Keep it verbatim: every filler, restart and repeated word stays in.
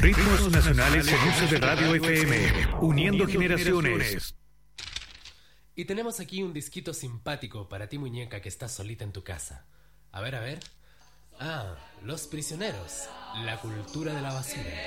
Ritmos nacionales en uso de Radio F M, uniendo generaciones. Y tenemos aquí un disquito simpático para ti, muñeca, que estás solita en tu casa. A ver, a ver. Ah, Los Prisioneros, la cultura de la basura.